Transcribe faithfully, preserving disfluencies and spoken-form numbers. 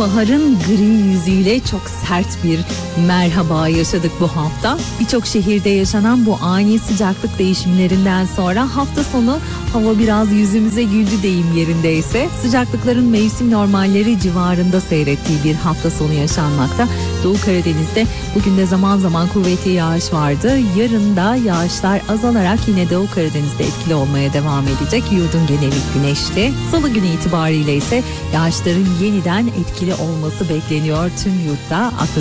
sonbaharın gri yüzüyle çok sert bir merhaba yaşadık bu hafta. Birçok şehirde yaşanan bu ani sıcaklık değişimlerinden sonra hafta sonu hava biraz yüzümüze güldü deyim yerindeyse. Sıcaklıkların mevsim normalleri civarında seyrettiği bir hafta sonu yaşanmakta. Doğu Karadeniz'de bugün de zaman zaman kuvvetli yağış vardı. Yarın da yağışlar azalarak yine Doğu Karadeniz'de etkili olmaya devam edecek. Yurdun geneli güneşli. Salı günü itibariyle ise yağışların yeniden etkili olması bekleniyor tüm yurtta.